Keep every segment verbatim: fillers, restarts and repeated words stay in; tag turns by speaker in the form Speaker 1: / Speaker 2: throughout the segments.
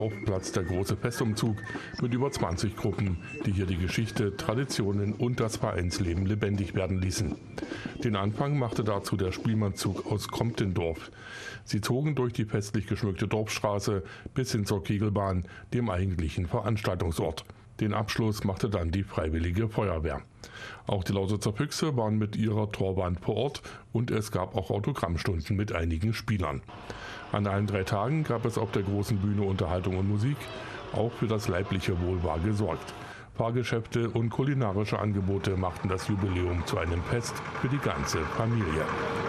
Speaker 1: Dorfplatz der große Festumzug mit über zwanzig Gruppen, die hier die Geschichte, Traditionen und das Vereinsleben lebendig werden ließen. Den Anfang machte dazu der Spielmannszug aus Comptendorf. Sie zogen durch die festlich geschmückte Dorfstraße bis hin zur Kegelbahn, dem eigentlichen Veranstaltungsort. Den Abschluss machte dann die Freiwillige Feuerwehr. Auch die Lausitzer Füchse waren mit ihrer Torband vor Ort und es gab auch Autogrammstunden mit einigen Spielern. An allen drei Tagen gab es auf der großen Bühne Unterhaltung und Musik. Auch für das leibliche Wohl war gesorgt. Fahrgeschäfte und kulinarische Angebote machten das Jubiläum zu einem Fest für die ganze Familie.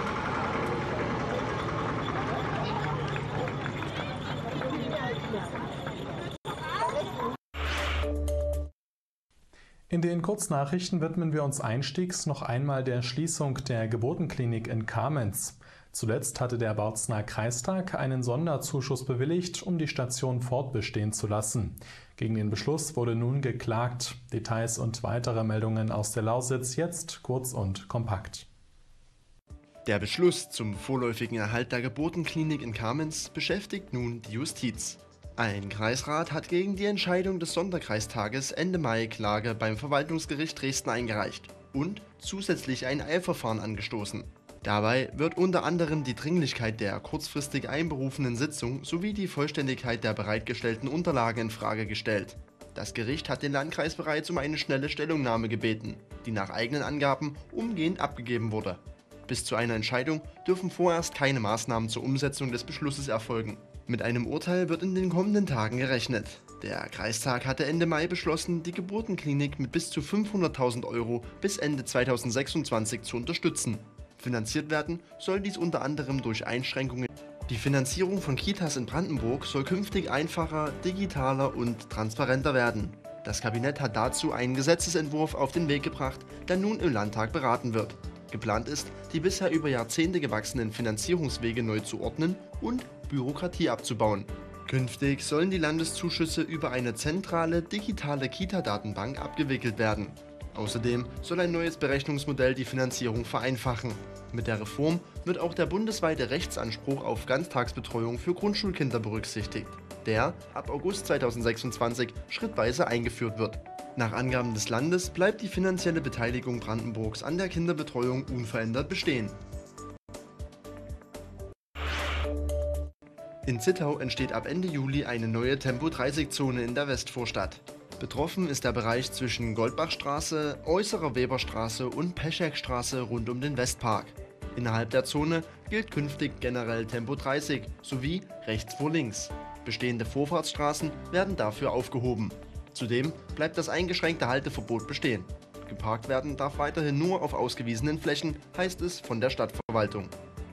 Speaker 2: In den Kurznachrichten widmen wir uns einstiegs noch einmal der Schließung der Geburtenklinik in Kamenz. Zuletzt hatte der Bautzener Kreistag einen Sonderzuschuss bewilligt, um die Station fortbestehen zu lassen. Gegen den Beschluss wurde nun geklagt. Details und weitere Meldungen aus der Lausitz jetzt kurz und kompakt.
Speaker 3: Der Beschluss zum vorläufigen Erhalt der Geburtenklinik in Kamenz beschäftigt nun die Justiz. Ein Kreisrat hat gegen die Entscheidung des Sonderkreistages Ende Mai Klage beim Verwaltungsgericht Dresden eingereicht und zusätzlich ein Eilverfahren angestoßen. Dabei wird unter anderem die Dringlichkeit der kurzfristig einberufenen Sitzung sowie die Vollständigkeit der bereitgestellten Unterlagen in Frage gestellt. Das Gericht hat den Landkreis bereits um eine schnelle Stellungnahme gebeten, die nach eigenen Angaben umgehend abgegeben wurde. Bis zu einer Entscheidung dürfen vorerst keine Maßnahmen zur Umsetzung des Beschlusses erfolgen. Mit einem Urteil wird in den kommenden Tagen gerechnet. Der Kreistag hatte Ende Mai beschlossen, die Geburtenklinik mit bis zu fünfhunderttausend Euro bis Ende zweitausendsechsundzwanzig zu unterstützen. Finanziert werden soll dies unter anderem durch Einschränkungen. Die Finanzierung von Kitas in Brandenburg soll künftig einfacher, digitaler und transparenter werden. Das Kabinett hat dazu einen Gesetzesentwurf auf den Weg gebracht, der nun im Landtag beraten wird. Geplant ist, die bisher über Jahrzehnte gewachsenen Finanzierungswege neu zu ordnen und Bürokratie abzubauen. Künftig sollen die Landeszuschüsse über eine zentrale digitale Kita-Datenbank abgewickelt werden. Außerdem soll ein neues Berechnungsmodell die Finanzierung vereinfachen. Mit der Reform wird auch der bundesweite Rechtsanspruch auf Ganztagsbetreuung für Grundschulkinder berücksichtigt, der ab August zweitausendsechsundzwanzig schrittweise eingeführt wird. Nach Angaben des Landes bleibt die finanzielle Beteiligung Brandenburgs an der Kinderbetreuung unverändert bestehen. In Zittau entsteht ab Ende Juli eine neue Tempo dreißig Zone in der Westvorstadt. Betroffen ist der Bereich zwischen Goldbachstraße, Äußerer Weberstraße und Peschekstraße rund um den Westpark. Innerhalb der Zone gilt künftig generell Tempo dreißig sowie rechts vor links. Bestehende Vorfahrtsstraßen werden dafür aufgehoben. Zudem bleibt das eingeschränkte Halteverbot bestehen. Geparkt werden darf weiterhin nur auf ausgewiesenen Flächen, heißt es von der Stadtverwaltung.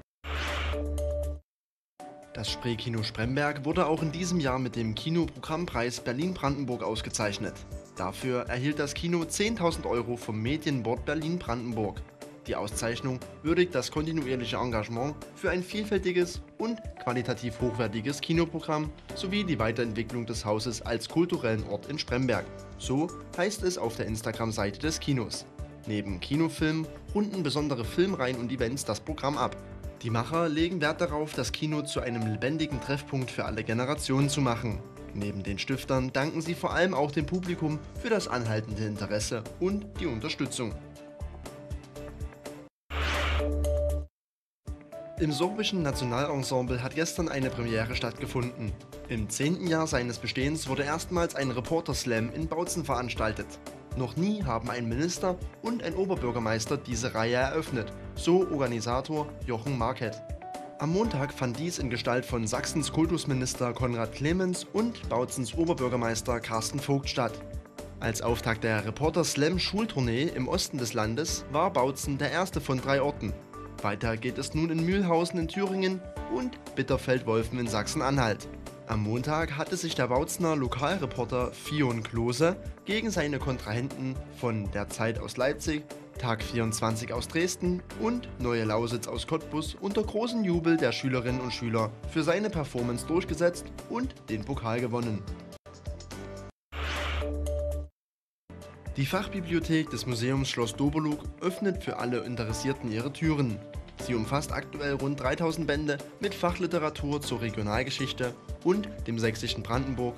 Speaker 3: Das Spreekino Spremberg wurde auch in diesem Jahr mit dem Kinoprogrammpreis Berlin-Brandenburg ausgezeichnet. Dafür erhielt das Kino zehntausend Euro vom Medienboard Berlin-Brandenburg. Die Auszeichnung würdigt das kontinuierliche Engagement für ein vielfältiges und qualitativ hochwertiges Kinoprogramm sowie die Weiterentwicklung des Hauses als kulturellen Ort in Spremberg. So heißt es auf der Instagram-Seite des Kinos. Neben Kinofilmen runden besondere Filmreihen und Events das Programm ab. Die Macher legen Wert darauf, das Kino zu einem lebendigen Treffpunkt für alle Generationen zu machen. Neben den Stiftern danken sie vor allem auch dem Publikum für das anhaltende Interesse und die Unterstützung. Im sorbischen Nationalensemble hat gestern eine Premiere stattgefunden. Im zehnten Jahr seines Bestehens wurde erstmals ein Reporter-Slam in Bautzen veranstaltet. Noch nie haben ein Minister und ein Oberbürgermeister diese Reihe eröffnet, so Organisator Jochen Marquet. Am Montag fand dies in Gestalt von Sachsens Kultusminister Konrad Clemens und Bautzens Oberbürgermeister Carsten Vogt statt. Als Auftakt der Reporter-Slam-Schultournee im Osten des Landes war Bautzen der erste von drei Orten. Weiter geht es nun in Mühlhausen in Thüringen und Bitterfeld-Wolfen in Sachsen-Anhalt. Am Montag hatte sich der Bautzener Lokalreporter Fion Klose gegen seine Kontrahenten von der Zeit aus Leipzig, Tag vierundzwanzig aus Dresden und Neue Lausitz aus Cottbus unter großem Jubel der Schülerinnen und Schüler für seine Performance durchgesetzt und den Pokal gewonnen. Die Fachbibliothek des Museums Schloss Doberlug öffnet für alle Interessierten ihre Türen. Sie umfasst aktuell rund dreitausend Bände mit Fachliteratur zur Regionalgeschichte und dem sächsischen Brandenburg